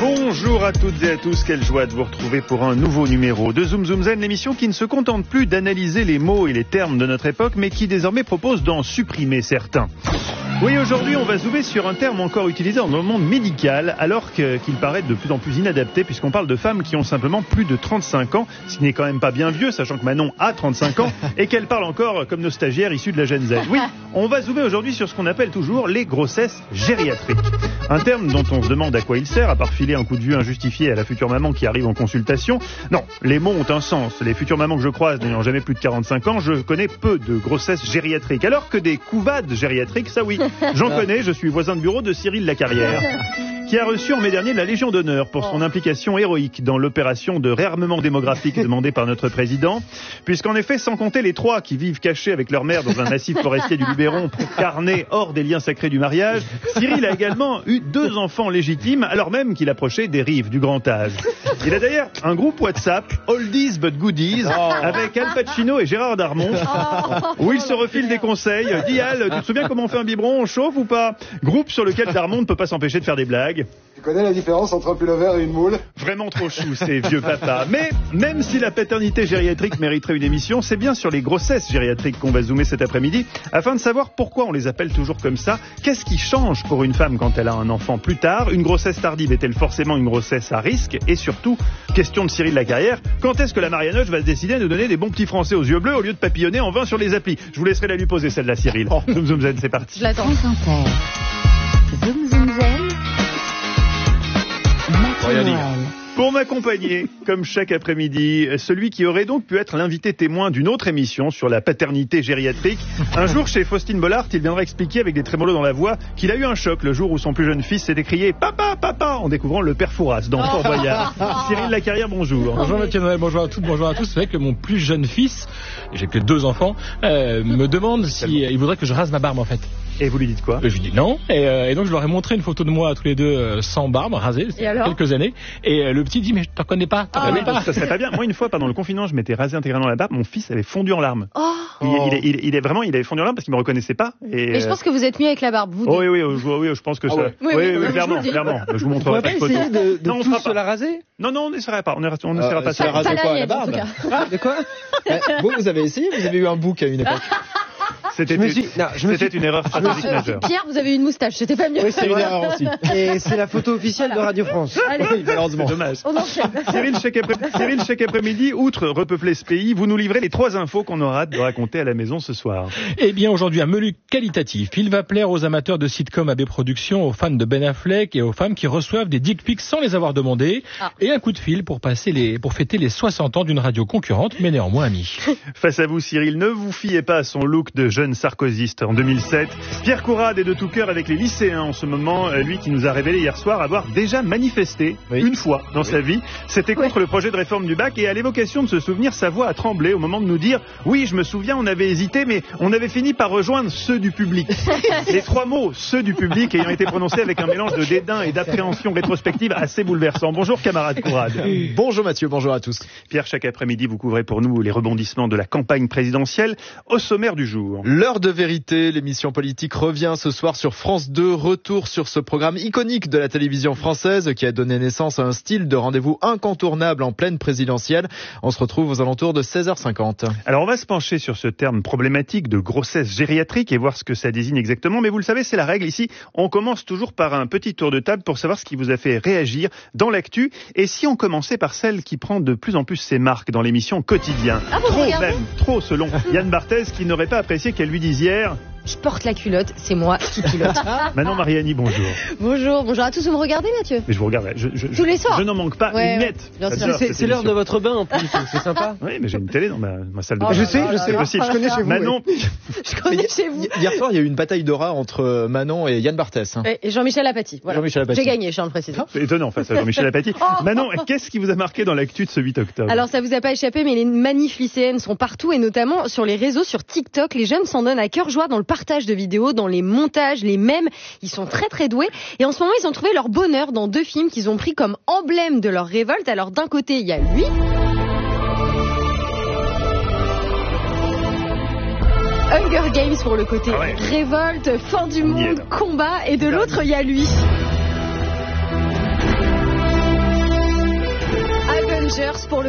Bonjour à toutes et à tous, quelle joie de vous retrouver pour un nouveau numéro de Zoom Zoom Zen, l'émission qui ne se contente plus d'analyser les mots et les termes de notre époque, mais qui désormais propose d'en supprimer certains. Oui, aujourd'hui, on va zoomer sur un terme encore utilisé dans le monde médical, alors qu'il paraît de plus en plus inadapté, puisqu'on parle de femmes qui ont simplement plus de 35 ans, ce qui n'est quand même pas bien vieux, sachant que Manon a 35 ans, et qu'elle parle encore comme nos stagiaires issus de la Gen Z. Oui, on va zoomer aujourd'hui sur ce qu'on appelle toujours les grossesses gériatriques. Un terme dont on se demande à quoi il sert, à part filer un coup de vue injustifié à la future maman qui arrive en consultation. Non, les mots ont un sens. Les futures mamans que je croise n'ayant jamais plus de 45 ans, je connais peu de grossesses gériatriques. Alors que des couvades gériatriques, ça oui, j'en connais, je suis voisin de bureau de Cyril Lacarrière, qui a reçu en mai dernier la Légion d'honneur pour son implication héroïque dans l'opération de réarmement démographique demandée par notre président, puisqu'en effet, sans compter les 3 qui vivent cachés avec leur mère dans un massif forestier du Luberon, carné hors des liens sacrés du mariage, Cyril a également eu 2 enfants légitimes, alors même qu'il approchait des rives du grand âge. Il a d'ailleurs un groupe WhatsApp, Oldies but Goodies, avec Al Pacino et Gérard Darmon, où il se refile des conseils. Dis Al, tu te souviens comment on fait un biberon, on chauffe ou pas? Groupe sur lequel Darmon ne peut pas s'empêcher de faire des blagues. Tu connais la différence entre un pullover et une moule? Vraiment trop chou, ces vieux papas. Mais même si la paternité gériatrique mériterait une émission, c'est bien sur les grossesses gériatriques qu'on va zoomer cet après-midi, afin de savoir pourquoi on les appelle toujours comme ça. Qu'est-ce qui change pour une femme quand elle a un enfant plus tard? Une grossesse tardive est-elle forcément une grossesse à risque? Et surtout, question de Cyril Lacarrière, quand est-ce que la Marianoche va se décider de donner des bons petits Français aux yeux bleus au lieu de papillonner en vain sur les applis? Je vous laisserai la lui poser, celle-là, Cyril. Zoom Zoom Zen, c'est parti. Je l'attends. Zoom Zoom Zen. Pour m'accompagner, comme chaque après-midi, celui qui aurait donc pu être l'invité témoin d'une autre émission sur la paternité gériatrique. Un jour, chez Faustine Bollard, il viendra expliquer avec des trémolos dans la voix qu'il a eu un choc le jour où son plus jeune fils s'est écrié « Papa, papa !» en découvrant le père Fouras dans Fort Boyard. Cyril Lacarrière, bonjour. Bonjour Mathieu Noël, bonjour à toutes, bonjour à tous. C'est vrai que mon plus jeune fils, j'ai que 2 enfants, me demande il voudrait que je rase ma barbe en fait. Et vous lui dites quoi? Je lui dis non, et donc je leur ai montré une photo de moi à tous les deux sans barbe, rasée, c'est quelques années, et le petit dit mais je t'en connais pas, Ça serait pas bien. Moi une fois pendant le confinement je m'étais rasé intégralement la barbe, mon fils avait fondu en larmes. Il avait fondu en larmes parce qu'il me reconnaissait pas. Et je pense que vous êtes mieux avec la barbe, vous deux. Oui, je pense que ça. Oui, clairement. Je vous montrerai pas de photo. De tous se la raser? Non, on n'essaiera pas. On n'essaiera pas ça. La raser quoi, la barbe? De quoi? Vous avez essayé? Vous avez eu un bouc à une époque? C'était une erreur stratégique majeure. Pierre, vous avez eu une moustache, c'était pas mieux. Oui, c'est une erreur aussi. Et c'est la photo officielle de Radio France. Allez. Oui, malheureusement. C'est dommage. On enchaîne. Cyril, chaque après-midi, outre repeupler ce pays, vous nous livrez les 3 infos qu'on aura hâte de raconter à la maison ce soir. Eh bien, aujourd'hui, un menu qualitatif. Il va plaire aux amateurs de sitcom AB Productions, aux fans de Ben Affleck et aux femmes qui reçoivent des dick pics sans les avoir demandés. Et un coup de fil pour fêter les 60 ans d'une radio concurrente, mais néanmoins amie. Face à vous, Cyril, ne vous fiez pas à son look de jeune sarkozyste en 2007. Pierre Courade est de tout cœur avec les lycéens en ce moment, lui qui nous a révélé hier soir avoir déjà manifesté une fois dans sa vie. C'était contre le projet de réforme du bac, et à l'évocation de ce souvenir, sa voix a tremblé au moment de nous dire « Oui, je me souviens, on avait hésité, mais on avait fini par rejoindre ceux du public. » Les 3 mots, ceux du public, ayant été prononcés avec un mélange de dédain et d'appréhension rétrospective assez bouleversant. Bonjour camarade Courade. Bonjour Mathieu, bonjour à tous. Pierre, chaque après-midi, vous couvrez pour nous les rebondissements de la campagne présidentielle. Au sommaire du jour. L'heure de vérité, l'émission politique revient ce soir sur France 2. Retour sur ce programme iconique de la télévision française qui a donné naissance à un style de rendez-vous incontournable en pleine présidentielle. On se retrouve aux alentours de 16h50. Alors on va se pencher sur ce terme problématique de grossesse gériatrique et voir ce que ça désigne exactement. Mais vous le savez, c'est la règle ici. On commence toujours par un petit tour de table pour savoir ce qui vous a fait réagir dans l'actu. Et si on commençait par celle qui prend de plus en plus ses marques dans l'émission Quotidien. Trop selon Yann Barthès, qui n'aurait pas apprécié qu'elle lui dise hier Je porte la culotte, c'est moi qui pilote. Manon Mariani, bonjour. Bonjour à tous, vous me regardez Mathieu? Mais je vous regarde, tous les soirs. Je n'en manque pas une miette. C'est l'heure de votre bain en plus, c'est sympa. Oui, mais j'ai une télé dans ma salle de bain. Je sais, je connais chez vous. Manon, je connais chez vous. Hier soir, il y a eu une bataille de rats entre Manon et Yann Barthès. Et Jean-Michel Apathy. Voilà. J'ai gagné, je tiens à le préciser. C'est étonnant face à Jean-Michel Apathy. Manon, qu'est-ce qui vous a marqué dans l'actu de ce 8 octobre? Alors ça vous a pas échappé, mais les manifs lycéennes sont partout et notamment sur les réseaux, sur TikTok. Les jeunes s'en donnent à cœur joie dans le partage de vidéos, dans les montages, les mèmes. Ils sont très très doués. Et en ce moment, ils ont trouvé leur bonheur dans 2 films qu'ils ont pris comme emblème de leur révolte. Alors d'un côté, il y a lui. Hunger Games pour le côté révolte, fin du monde, combat. Et de l'autre, il y a lui.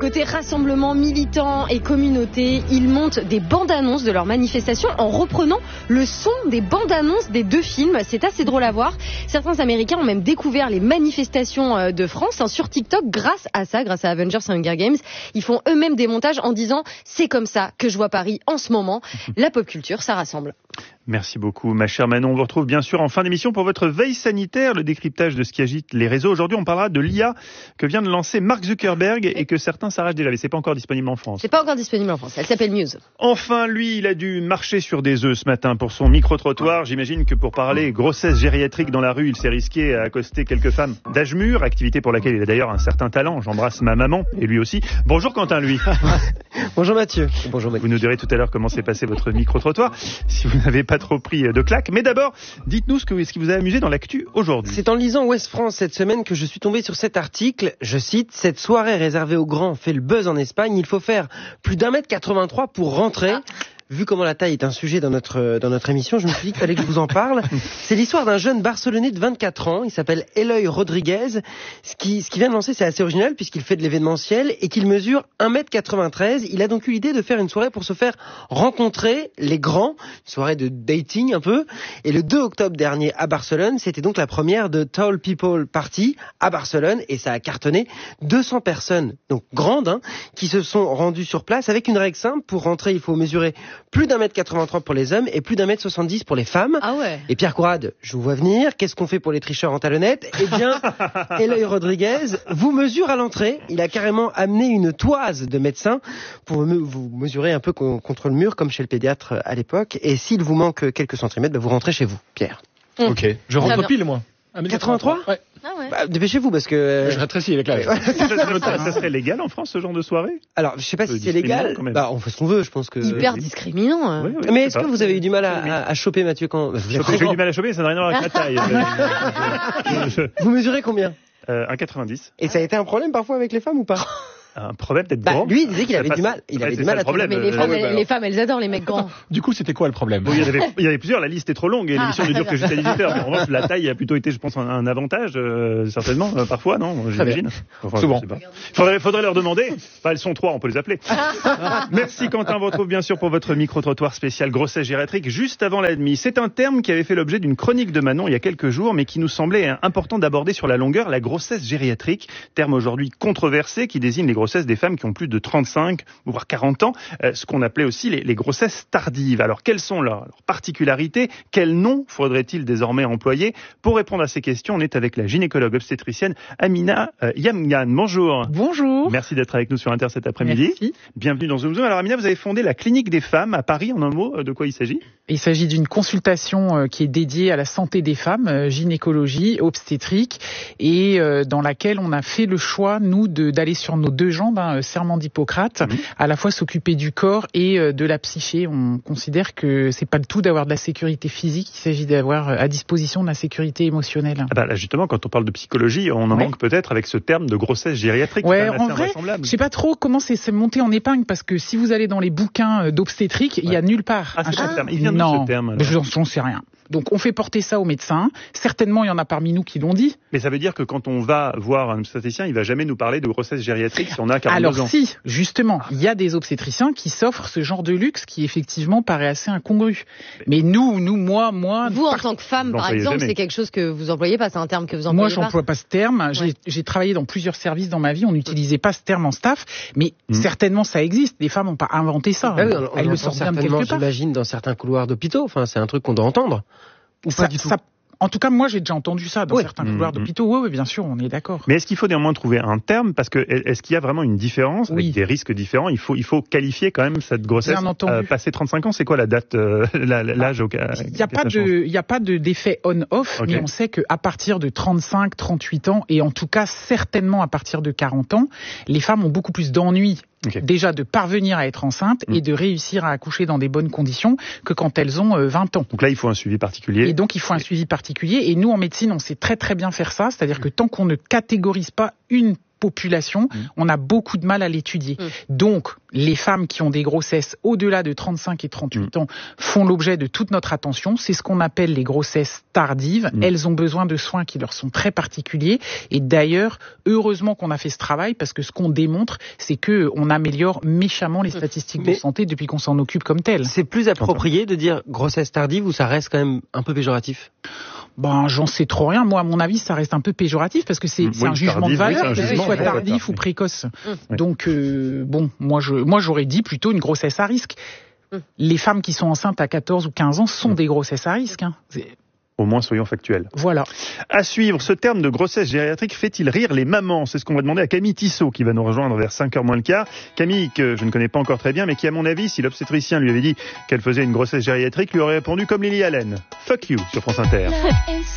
Côté rassemblement, militants et communauté, ils montent des bandes-annonces de leurs manifestations en reprenant le son des bandes-annonces des 2 films. C'est assez drôle à voir. Certains Américains ont même découvert les manifestations de France sur TikTok grâce à Avengers et Hunger Games. Ils font eux-mêmes des montages en disant « C'est comme ça que je vois Paris en ce moment ». La pop culture, ça rassemble. Merci beaucoup, ma chère Manon. On vous retrouve bien sûr en fin d'émission pour votre veille sanitaire, le décryptage de ce qui agite les réseaux. Aujourd'hui, on parlera de l'IA que vient de lancer Mark Zuckerberg et que certains s'arrachent déjà. Mais c'est pas encore disponible en France. C'est pas encore disponible en France. Elle s'appelle Muse. Enfin, lui, il a dû marcher sur des œufs ce matin pour son micro-trottoir. J'imagine que pour parler grossesse gériatrique dans la rue, il s'est risqué à accoster quelques femmes d'âge mûr, activité pour laquelle il a d'ailleurs un certain talent. J'embrasse ma maman et lui aussi. Bonjour Quentin, lui. Bonjour Mathieu. Bonjour Mathieu. Vous nous direz tout à l'heure comment s'est passé votre micro-trottoir, si vous n'avez pas trop pris de claques. Mais d'abord, dites-nous ce qui vous a amusé dans l'actu aujourd'hui. C'est en lisant Ouest France cette semaine que je suis tombé sur cet article. Je cite, « Cette soirée réservée aux grands fait le buzz en Espagne. Il faut faire plus d'1m83 pour rentrer. » Vu comment la taille est un sujet dans notre émission, je me suis dit qu'il fallait que je vous en parle. C'est l'histoire d'un jeune Barcelonais de 24 ans. Il s'appelle Eloy Rodriguez. Ce qui vient de lancer, c'est assez original puisqu'il fait de l'événementiel et qu'il mesure 1m93. Il a donc eu l'idée de faire une soirée pour se faire rencontrer les grands. Une soirée de dating un peu. Et le 2 octobre dernier à Barcelone, c'était donc la première de Tall People Party à Barcelone. Et ça a cartonné. 200 personnes, donc grandes, qui se sont rendues sur place avec une règle simple. Pour rentrer, il faut mesurer plus d'1m83 pour les hommes et plus d'1m70 pour les femmes. Ah ouais. Et Pierre Courade, je vous vois venir. Qu'est-ce qu'on fait pour les tricheurs en talonnettes? Eh bien, Eloy Rodriguez vous mesure à l'entrée. Il a carrément amené une toise de médecin pour vous mesurer un peu contre le mur, comme chez le pédiatre à l'époque. Et s'il vous manque quelques centimètres, vous rentrez chez vous, Pierre. Ok. Je rentre pile, moi. 83 Ouais. Ah ouais. Bah, dépêchez-vous parce que... Je rétrécis avec la... Ça serait légal en France, ce genre de soirée? Alors, je sais pas si c'est légal. Bah, on fait ce qu'on veut, je pense que... Hyper discriminant. Oui, oui, Mais est-ce que vous avez eu du mal à choper, Mathieu, quand... J'ai eu du mal à choper, ça n'a rien à voir avec la taille. Vous mesurez combien? 1,90. Et ça a été un problème parfois avec les femmes ou pas? Un problème peut-être grand. Lui, il disait qu'il avait du mal. Il avait du mal à trouver. Mais les femmes, elles adorent les mecs grands. Du coup, c'était quoi le problème? Bon, il y avait plusieur, la liste est trop longue et l'émission ne dure que jusqu'à 18h. Mais en revanche, la taille a plutôt été, je pense, un avantage, certainement, parfois, non? J'imagine. Enfin, souvent. Faudrait leur demander. Enfin, elles sont 3, on peut les appeler. Merci Quentin, on vous retrouve bien sûr pour votre micro-trottoir spécial grossesse gériatrique juste avant la demi. C'est un terme qui avait fait l'objet d'une chronique de Manon il y a quelques jours, mais qui nous semblait important d'aborder sur la longueur, la grossesse gériatrique. Terme aujourd'hui controversé qui désigne les grossesses des femmes qui ont plus de 35, voire 40 ans, ce qu'on appelait aussi les grossesses tardives. Alors, quelles sont leurs particularités? Quel nom faudrait-il désormais employer? Pour répondre à ces questions, on est avec la gynécologue obstétricienne Amina Yamyan. Bonjour. Bonjour. Merci d'être avec nous sur Inter cet après-midi. Merci. Bienvenue dans Zoom Zoom. Alors, Amina, vous avez fondé la Clinique des femmes à Paris. En un mot, de quoi il s'agit? Il s'agit d'une consultation qui est dédiée à la santé des femmes, gynécologie, obstétrique, et dans laquelle on a fait le choix, nous, d'aller sur nos 2 jambes, serment d'Hippocrate, à la fois s'occuper du corps et de la psyché. On considère que c'est pas le tout d'avoir de la sécurité physique, il s'agit d'avoir à disposition de la sécurité émotionnelle. Ah bah là, justement, quand on parle de psychologie, on en manque peut-être avec ce terme de grossesse gériatrique. Ouais, en vrai, je sais pas trop comment c'est monté en épingle, parce que si vous allez dans les bouquins d'obstétrique, il y a nulle part. Ah, c'est ce terme. Il vient d'où ce terme? J'en sais rien. Donc on fait porter ça aux médecins. Certainement, il y en a parmi nous qui l'ont dit. Mais ça veut dire que quand on va voir un obstétricien, il va jamais nous parler de grossesse gériatrique si on a 42 ans. Alors si, justement, il y a des obstétriciens qui s'offrent ce genre de luxe qui effectivement paraît assez incongru. Mais moi... Vous, en tant que femme, par exemple, c'est quelque chose que vous employez pas, c'est un terme que vous employez pas? Moi, j'emploie pas ce terme. Ouais. J'ai travaillé dans plusieurs services dans ma vie, on n'utilisait pas ce terme en staff, mais certainement ça existe. Les femmes n'ont pas inventé ça. Elles le sortent bien de quelque part. J'imagine dans certains couloirs d'hôpitaux. Enfin, c'est un truc qu'on doit entendre. Ou pas du tout. En tout cas, moi, j'ai déjà entendu ça dans certains couloirs d'hôpitaux. Oui, bien sûr, on est d'accord. Mais est-ce qu'il faut néanmoins trouver un terme? Parce que est-ce qu'il y a vraiment une différence avec des risques différents? Il faut qualifier quand même cette grossesse. Passé 35 ans, c'est quoi la date, l'âge auquel? Il n'y a pas d'effet on-off, mais on sait qu'à partir de 35, 38 ans, et en tout cas certainement à partir de 40 ans, les femmes ont beaucoup plus d'ennuis. Déjà de parvenir à être enceinte et de réussir à accoucher dans des bonnes conditions que quand elles ont 20 ans. Donc là, il faut un suivi particulier. Et donc, il faut un suivi particulier. Et nous, en médecine, on sait très très bien faire ça. C'est-à-dire que tant qu'on ne catégorise pas une population, on a beaucoup de mal à l'étudier. Donc, les femmes qui ont des grossesses au-delà de 35 et 38 ans font l'objet de toute notre attention. C'est ce qu'on appelle les grossesses tardives. Elles ont besoin de soins qui leur sont très particuliers. Et d'ailleurs, heureusement qu'on a fait ce travail, parce que ce qu'on démontre, c'est que on améliore méchamment les statistiques de santé depuis qu'on s'en occupe comme tel. C'est plus approprié de dire grossesse tardive ou ça reste quand même un peu péjoratif? J'en sais trop rien. Moi, à mon avis, ça reste un peu péjoratif parce que c'est un jugement de valeur, que ce soit tardif ou précoce. Donc, moi, j'aurais dit plutôt une grossesse à risque. Les femmes qui sont enceintes à 14 ou 15 ans sont des grossesses à risque. Au moins, soyons factuels. Voilà. À suivre, ce terme de grossesse gériatrique fait-il rire les mamans? C'est ce qu'on va demander à Camille Tissot, qui va nous rejoindre vers 5h moins le quart. Camille, que je ne connais pas encore très bien, mais qui, à mon avis, si l'obstétricien lui avait dit qu'elle faisait une grossesse gériatrique, lui aurait répondu comme Lily Allen. Fuck you, sur France Inter.